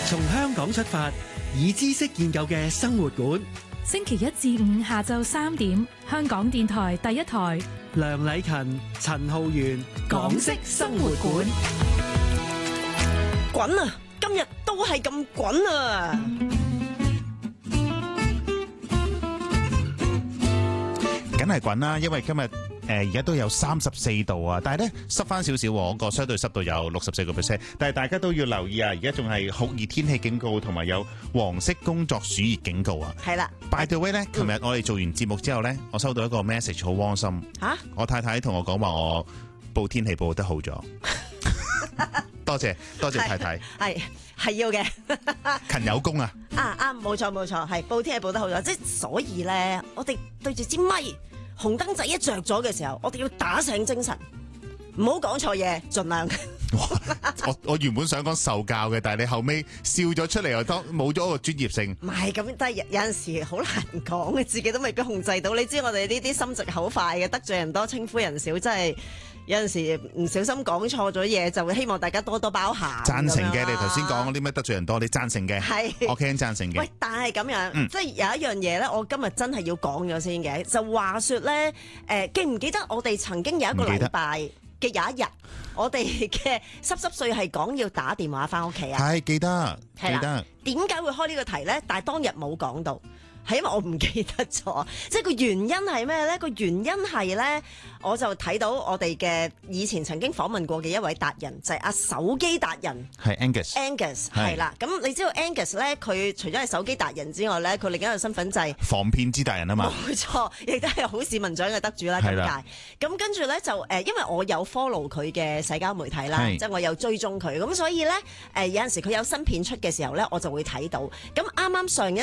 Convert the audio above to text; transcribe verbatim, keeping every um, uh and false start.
從香港出發，以知識建構嘅生活館。 星期一至五下晝三點，香港電台第一台。 梁禮勤、陳浩源，港式生活館。 滾啊！今日都係咁滾啊！ 梗係滾啦，因為今日誒而家都有三十四度啊，但係咧濕翻少少，我個相對濕度有六十四個 percent， 但係大家都要留意啊！而家仲係酷熱天氣警告同埋有黃色工作暑熱警告啊！ 係啦 ，by the way 咧，琴日我哋做完節目之後咧，我收到一個 message 好窩心嚇， 我太太同我講話我報天氣報得好咗，多謝多謝太太， 係係要嘅， 勤有功啊！ 啊啊，冇錯冇錯，係報天氣報得好咗，即係所以咧，我哋對住支咪。紅燈仔一着咗嘅時候，我哋要打醒精神，唔好講錯嘢，盡量。 我我原本想講受教嘅，但係你後尾笑咗出嚟，又當冇咗個專業性。 唔係咁，但係有陣時好難講嘅，自己都未必控制到。你知我哋呢啲心直口快嘅，得罪人多，稱呼人少，真係有陣時唔小心講錯咗嘢，就會希望大家多多包涵。 贊成嘅，你頭先講嗰啲咩得罪人多，你贊成嘅， 係我傾贊成嘅。 喂，但係咁樣， 嗯、 即係有一樣嘢咧，我今日真係要講咗先嘅，就話說咧，誒、呃，記唔記得我哋曾經有一個禮拜嘅有一日，我哋嘅濕濕碎係講要打電話翻屋企啊？ 係記得，記得。 點解會開呢個題咧？但係當日冇講到。係因為我唔記得咗，即係個原因係咩咧？個原因係咧，我就睇到我哋嘅以前曾經訪問過嘅一位達人，就係、是、阿手機達人， 係 Angus。 Angus 係啦，咁你知道 Angus 咧，佢除咗係手機達人之外咧，佢另一個身份就係防騙之達人啊嘛。 冇錯，亦都係好市民獎嘅得主啦。今屆咁跟住咧就誒，因為我有 follow 佢嘅社交媒體啦，即係我有追蹤佢，咁所以咧誒有陣時佢有新片出嘅時候咧，我就會睇到。咁啱啱上一